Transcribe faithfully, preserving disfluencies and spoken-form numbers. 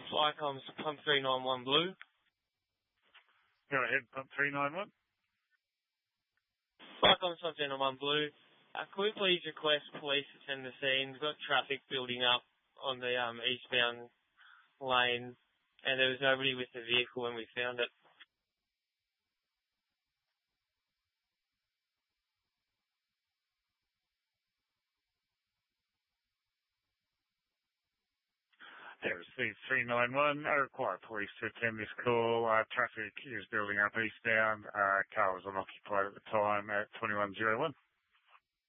Flycom's Pump three nine one Blue. Go ahead, Pump three nine one. Flycom's Pump three nine one Blue. Uh, could we please request police to attend the scene? We've got traffic building up on the um, eastbound lane, and there was nobody with the vehicle when we found it. There received three nine one. I require police to attend this call. Uh, traffic is building up eastbound. Uh, car was unoccupied at the time at twenty-one oh one.